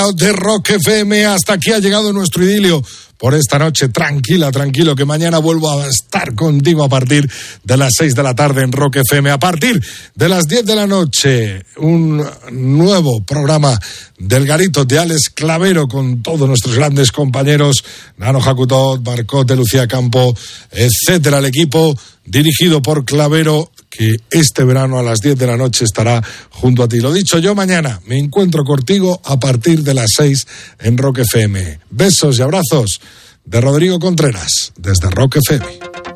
De Rock FM, hasta aquí ha llegado nuestro idilio por esta noche. Tranquilo, que mañana vuelvo a estar contigo a partir de las 6 de la tarde en Rock FM. A partir de las 10 de la noche, un nuevo programa del Garito de Alex Clavero con todos nuestros grandes compañeros, Nano Jacutot, Marcote, Lucía Campo, etcétera. El equipo dirigido por Clavero, que este verano a las 10 de la noche estará junto a ti. Lo dicho, yo mañana me encuentro contigo a partir de las 6 en Rock FM. Besos y abrazos de Rodrigo Contreras, desde Rock FM.